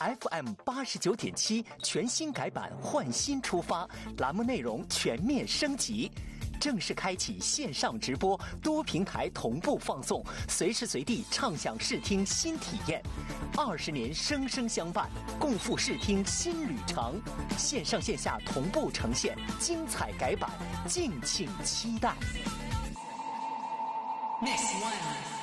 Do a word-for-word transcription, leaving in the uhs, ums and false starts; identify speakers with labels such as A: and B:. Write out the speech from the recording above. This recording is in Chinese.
A: F M 八十九点七全新改版，换新出发，栏目内容全面升级。正式开启线上直播，多平台同步放送，随时随地畅享视听新体验。二十年生生相伴，共赴视听新旅程。线上线下同步呈现，精彩改版，敬请期待。Next one。